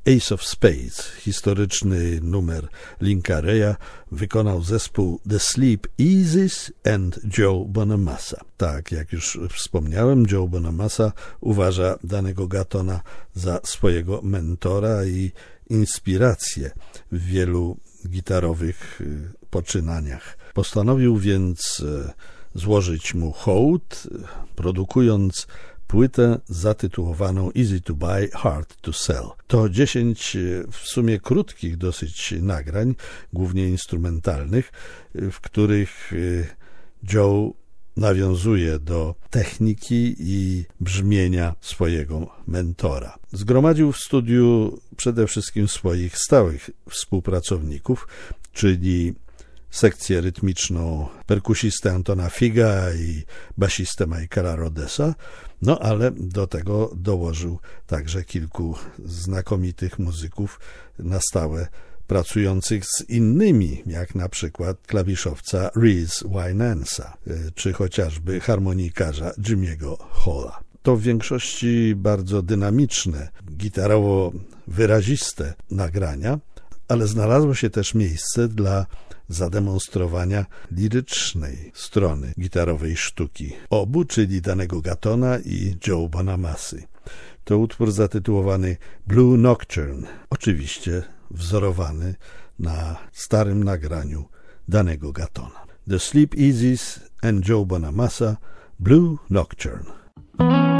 Ace of Spades, historyczny numer Linka Reya, wykonał zespół The Sleep Easies and Joe Bonamassa. Tak, jak już wspomniałem, Joe Bonamassa uważa danego Gattona za swojego mentora i inspirację w wielu gitarowych poczynaniach. Postanowił więc złożyć mu hołd, produkując płytę zatytułowaną Easy to Buy, Hard to Sell. To 10 w sumie krótkich dosyć nagrań, głównie instrumentalnych, w których Joe nawiązuje do techniki i brzmienia swojego mentora. Zgromadził w studiu przede wszystkim swoich stałych współpracowników, czyli sekcję rytmiczną perkusistę Antona Figa i basistę Michaela Rodesa, no ale do tego dołożył także kilku znakomitych muzyków na stałe pracujących z innymi, jak na przykład klawiszowca Reese Winansa, czy chociażby harmonikarza Jimmy'ego Halla. To w większości bardzo dynamiczne, gitarowo wyraziste nagrania, ale znalazło się też miejsce dla zademonstrowania lirycznej strony gitarowej sztuki obu, czyli danego Gattona i Joe Bonamassy. To utwór zatytułowany Blue Nocturne, oczywiście wzorowany na starym nagraniu danego Gattona. The Sleep Easies and Joe Bonamassa, Blue Nocturne.